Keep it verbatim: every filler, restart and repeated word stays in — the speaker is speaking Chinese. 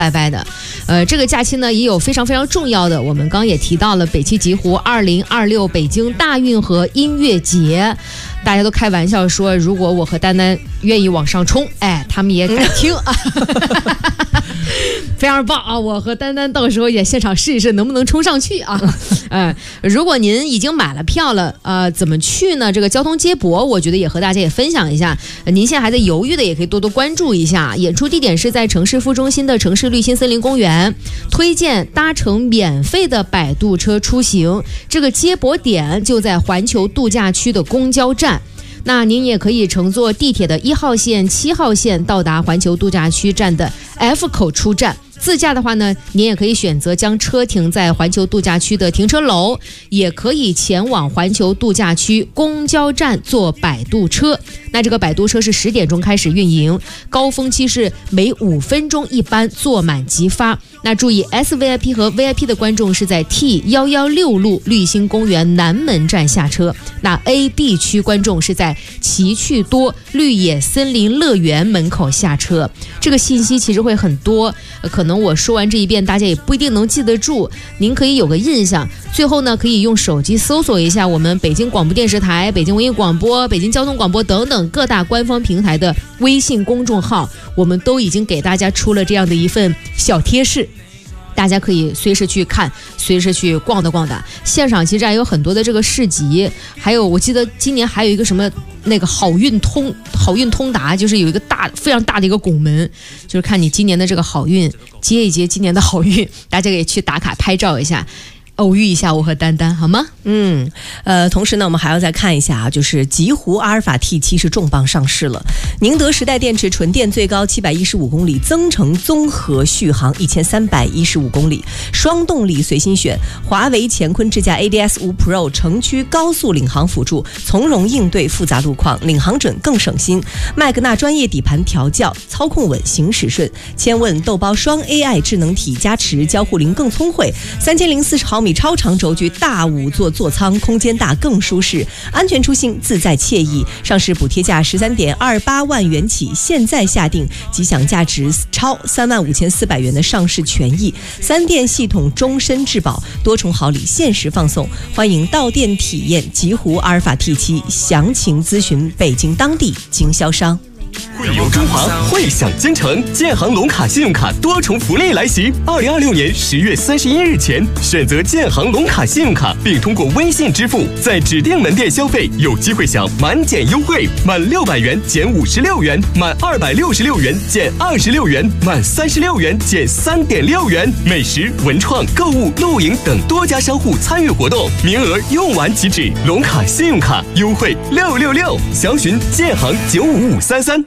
拜拜的。呃，这个假期呢也有非常非常重要的，我们刚刚也提到了北汽极狐二零二六北京大运河音乐节，大家都开玩笑说，如果我和丹丹愿意往上冲，哎，他们也敢听啊。非常棒啊！我和丹丹到时候也现场试一试能不能冲上去啊！呃，如果您已经买了票了，呃，怎么去呢？这个交通接驳，我觉得也和大家也分享一下。呃、您现在还在犹豫的，也可以多多关注一下。演出地点是在城市副中心的城市绿心森林公园，推荐搭乘免费的摆渡车出行。这个接驳点就在环球度假区的公交站。那您也可以乘坐地铁的一号线、七号线到达环球度假区站的 F 口出站。自驾的话呢，您也可以选择将车停在环球度假区的停车楼，也可以前往环球度假区公交站坐摆渡车。那这个摆渡车是十点钟开始运营，高峰期是每五分钟一班，坐满即发。那注意 S V I P 和 V I P 的观众是在 T 一一六路绿星公园南门站下车，那 A B 区观众是在奇趣多绿野森林乐园门口下车。这个信息其实会很多，呃、可能我说完这一遍大家也不一定能记得住，您可以有个印象。最后呢，可以用手机搜索一下我们北京广播电视台、北京文艺广播、北京交通广播等等各大官方平台的微信公众号，我们都已经给大家出了这样的一份小贴士，大家可以随时去看，随时去逛的逛的。现场其实还有很多的这个市集，还有我记得今年还有一个什么那个好运通好运通达，就是有一个大非常大的一个拱门，就是看你今年的这个好运，接一接今年的好运，大家可以去打卡拍照一下，偶遇一下我和丹丹好吗？ 嗯，呃，同时呢，我们还要再看一下啊，就是极狐阿尔法 T 七 是重磅上市了，宁德时代电池纯电最高七百一十五公里，增程综合续航一千三百一十五公里，双动力随心选，华为乾坤智驾 A D S 五 Pro 城区高速领航辅助，从容应对复杂路况，领航准更省心。麦格纳专业底盘调教，操控稳，行驶顺。千问豆包双 A I 智能体加持，交互灵更聪慧。三千零四十毫米超长轴距大五座座舱，空间大更舒适，安全出行自在惬意。上市补贴价十三点二八万元起，现在下定即享价值超三万五千四百元的上市权益，三电系统终身质保，多重好礼限时放送。欢迎到店体验极狐阿尔法 T 七，详情咨询北京当地经销商。 汇游中华，汇享京城，建行龙卡信用卡多重福利来袭！二零二六年十月三十一日前，选择建行龙卡信用卡，并通过微信支付，在指定门店消费，有机会享满减优惠，满六百元减五十六元，满二百六十六元减二十六元，满三十六元减三点六元。美食、文创、购物、露营等多家商户参与活动，名额用完即止。龙卡信用卡优惠六六六，详询建行九五五三三。